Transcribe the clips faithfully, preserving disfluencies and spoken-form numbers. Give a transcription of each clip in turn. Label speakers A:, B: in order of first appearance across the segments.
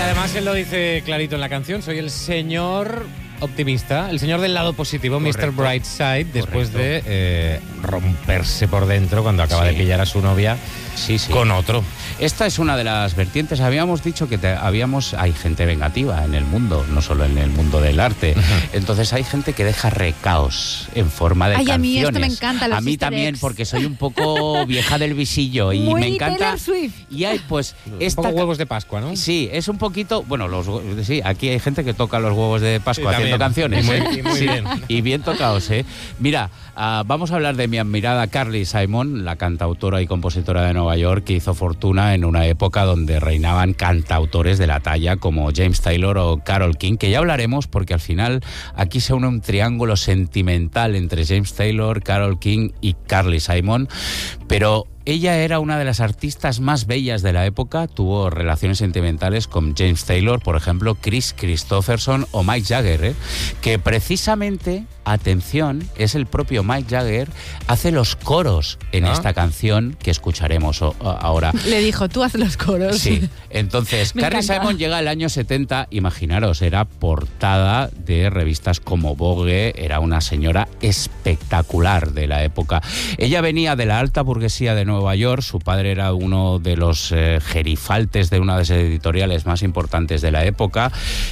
A: además él lo dice clarito en la canción, soy el señor optimista, el señor del lado positivo,
B: Correcto.
A: mister Brightside, después
B: Correcto.
A: de eh, romperse por dentro cuando acaba
B: Sí.
A: de pillar a su novia
B: Sí, sí.
A: con otro.
B: Esta es una de las vertientes. Habíamos dicho que te- habíamos hay gente vengativa en el mundo, no solo en el mundo del arte. Entonces hay gente que deja recaos en forma de
C: Ay, a
B: canciones.
C: mí esto me encanta, los
B: A mí
C: easter
B: también,
C: eggs.
B: porque soy un poco vieja del visillo y
C: Muy
B: me encanta.
C: Taylor Swift.
B: Y hay pues
A: Un
B: esta
A: poco huevos de Pascua, ¿no?
B: Sí, es un poquito, bueno, los hue- sí, aquí hay gente que toca los huevos de Pascua
A: Sí,
B: haciendo
A: también.
B: canciones.
A: Y muy-
B: ¿eh?
A: y muy
B: Sí,
A: bien.
B: y bien tocados, ¿eh? Mira, ah, vamos a hablar de mi admirada Carly Simon, la cantautora y compositora de Nueva York, que hizo fortuna en una época donde reinaban cantautores de la talla como James Taylor o Carole King, que ya hablaremos porque al final aquí se une un triángulo sentimental entre James Taylor, Carole King y Carly Simon, pero ella era una de las artistas más bellas de la época, tuvo relaciones sentimentales con James Taylor, por ejemplo, Chris Christopherson o Mick Jagger, ¿eh? Que precisamente, atención, es el propio Mick Jagger, hace los coros en
A: Ah.
B: esta canción que escucharemos o- o- ahora.
C: Le dijo, tú haz los coros.
B: Sí, entonces
C: Me
B: Carly
C: encanta.
B: Simon llega al año setenta, imaginaros, era portada de revistas como Vogue, era una señora espectacular de la época. Ella venía de la alta burguesía de Nueva York, su padre era uno de los eh, gerifaltes de una de las editoriales más importantes de la época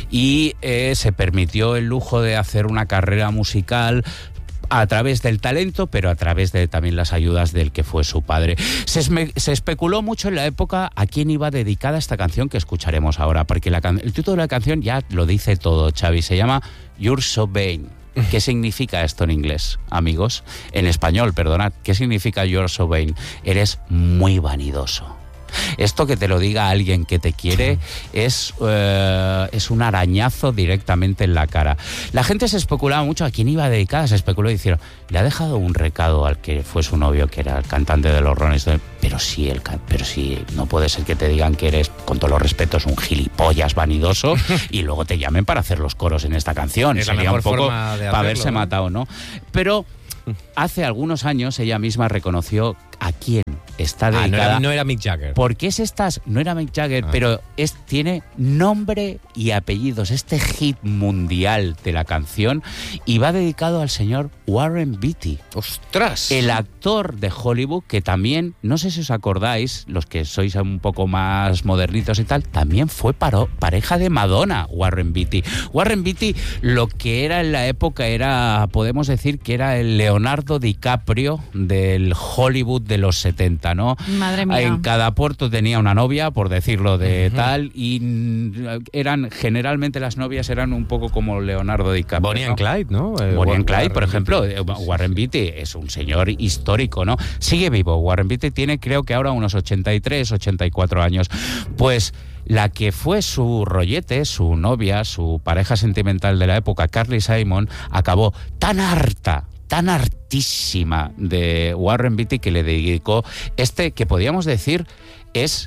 B: y eh, se permitió el lujo de hacer una carrera musical a través del talento, pero a través de también las ayudas del que fue su padre. Se, esme- se especuló mucho en la época a quién iba dedicada esta canción que escucharemos ahora, porque la can- el título de la canción ya lo dice todo, Xavi, se llama You're So Vain. ¿Qué significa esto en inglés, amigos? En español, perdonad. ¿Qué significa You're So Vain? Eres muy vanidoso. Esto que te lo diga alguien que te quiere es, eh, es un arañazo directamente en la cara. La gente se especulaba mucho a quién iba dedicada, se especuló y dijeron, le ha dejado un recado al que fue su novio, que era el cantante de los Rolling Stones. Pero sí, el, can- pero sí, no puede ser que te digan que eres, con todos los respetos, un gilipollas vanidoso y luego te llamen para hacer los coros en esta canción.
A: Es la
B: Sería
A: mejor
B: un poco
A: forma de
B: para
A: hacerlo,
B: haberse
A: ¿no?
B: matado, ¿no? Pero hace algunos años ella misma reconoció a quién está
A: Ah, no
B: dedicada.
A: era, no era Mick Jagger.
B: Porque es estas, no era Mick Jagger,
A: Ah.
B: pero es, tiene nombre y apellidos, este hit mundial de la canción, y va dedicado al señor Warren Beatty,
A: ¡Ostras!
B: el actor de Hollywood que también, no sé si os acordáis, los que sois un poco más modernitos y tal, también fue paro- pareja de Madonna, Warren Beatty. Warren Beatty lo que era en la época era, podemos decir que era el Leonardo DiCaprio del Hollywood de los setenta, ¿no?
C: Madre mía.
B: En cada puerto tenía una novia, por decirlo de
A: Ujú.
B: tal, y mm, eran, generalmente las novias eran un poco como Leonardo DiCaprio.
A: Bonnie
B: ¿no?
A: and Clyde, ¿no? Eh,
B: Bonnie and
A: Warren
B: Clyde, por ejemplo.
A: Beatty.
B: eh, Warren Beatty es un señor histórico, ¿no? Sigue vivo. Warren Beatty tiene, creo que ahora unos ochenta y tres, ochenta y cuatro años. Pues la que fue su rollete, su novia, su pareja sentimental de la época, Carly Simon, acabó tan harta, tan hartísima de Warren Beatty que le dedicó este, que podríamos decir es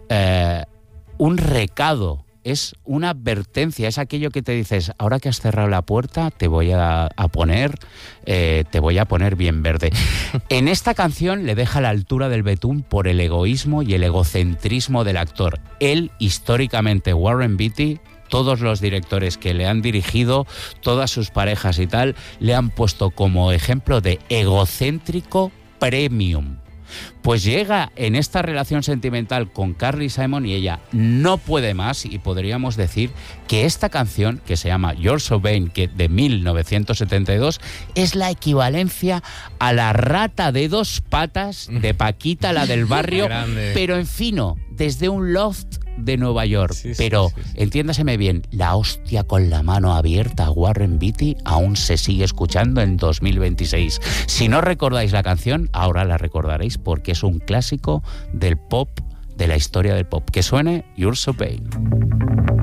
B: eh, un recado. Es una advertencia, es aquello que te dices, ahora que has cerrado la puerta, te voy a, a poner, eh, te voy a poner bien verde. En esta canción le deja la altura del betún por el egoísmo y el egocentrismo del actor. Él, históricamente, Warren Beatty, todos los directores que le han dirigido, todas sus parejas y tal, le han puesto como ejemplo de egocéntrico premium. Pues llega en esta relación sentimental con Carly Simon y ella no puede más, y podríamos decir que esta canción, que se llama You're So Vain, que de mil novecientos setenta y dos, es la equivalencia a la rata de dos patas de Paquita, la del barrio,
A: Grande.
B: pero en fino, desde un loft de Nueva York.
A: Sí, sí,
B: pero
A: sí, sí.
B: entiéndaseme bien, la hostia con la mano abierta a Warren Beatty aún se sigue escuchando en dos mil veintiséis. Si no recordáis la canción, ahora la recordaréis porque es un clásico del pop, de la historia del pop. Que suene You're So Vain.